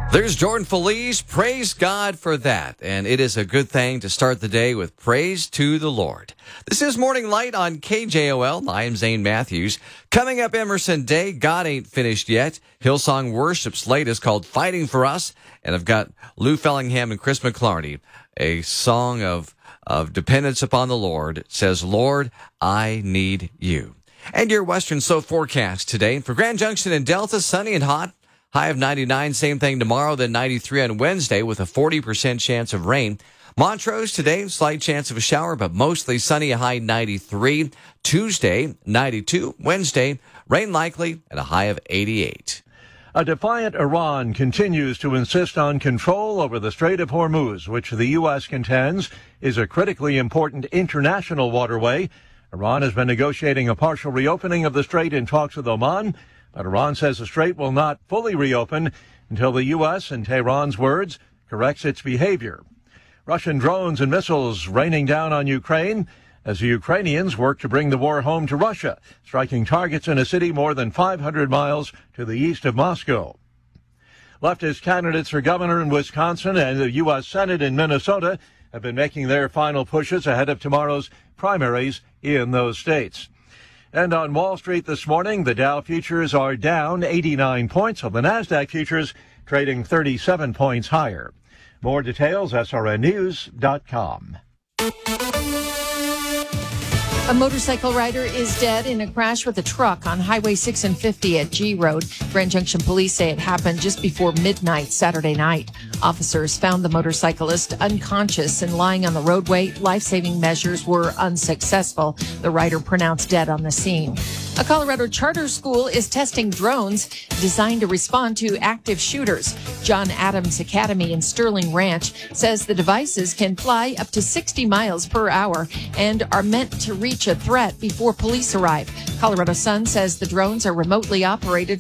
There's Jordan Feliz. Praise God for that. And it is a good thing to start the day with praise to the Lord. This is Morning Light on KJOL. I am Zane Matthews. Coming up Emerson Day, God Ain't Finished Yet. Hillsong Worship's latest called Fighting for Us. And I've got Lou Fellingham and Chris McClarty, a song of dependence upon the Lord. It says, Lord, I need you. And your Western SO forecast today. For Grand Junction and Delta, sunny and hot. High of 99, same thing tomorrow, then 93 on Wednesday with a 40% chance of rain. Montrose today, slight chance of a shower, but mostly sunny, a high 93. Tuesday, 92. Wednesday, rain likely and a high of 88. A defiant Iran continues to insist on control over the Strait of Hormuz, which the U.S. contends is a critically important international waterway. Iran has been negotiating a partial reopening of the strait in talks with Oman, but Iran says the strait will not fully reopen until the U.S., in Tehran's words, corrects its behavior. Russian drones and missiles raining down on Ukraine as the Ukrainians work to bring the war home to Russia, striking targets in a city more than 500 miles to the east of Moscow. Leftist candidates for governor in Wisconsin and the U.S. Senate in Minnesota have been making their final pushes ahead of tomorrow's primaries in those states. And on Wall Street this morning, the Dow futures are down 89 points, while the NASDAQ futures trading 37 points higher. More details, srnnews.com. A motorcycle rider is dead in a crash with a truck on Highway 6 and 50 at G Road. Grand Junction police say it happened just before midnight Saturday night. Officers found the motorcyclist unconscious and lying on the roadway. Life-saving measures were unsuccessful. The rider pronounced dead on the scene. A Colorado charter school is testing drones designed to respond to active shooters. John Adams Academy in Sterling Ranch says the devices can fly up to 60 miles per hour and are meant to reach a threat before police arrive. Colorado Sun says the drones are remotely operated